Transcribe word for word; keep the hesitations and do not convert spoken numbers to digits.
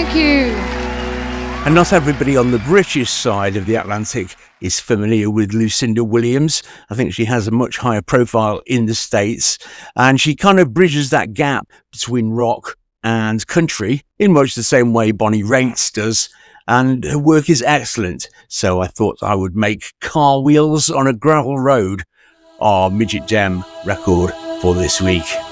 Thank you. And not everybody on the British side of the Atlantic is familiar with Lucinda Williams. I think she has a much higher profile in the States, and she kind of bridges that gap between rock and country in much the same way Bonnie Raitt does, and her work is excellent. So I thought I would make Car Wheels on a Gravel Road our Midget Dem record for this week.